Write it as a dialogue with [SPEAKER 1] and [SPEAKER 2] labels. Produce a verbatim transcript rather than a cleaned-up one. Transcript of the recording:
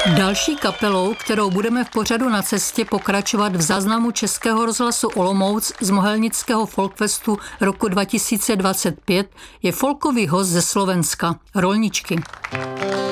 [SPEAKER 1] Další kapelou, kterou budeme v pořadu Na cestě pokračovat v záznamu Českého rozhlasu Olomouc z Mohelnického folkfestu roku dva tisíce dvacet pět, je folkový host ze Slovenska, Rolničky.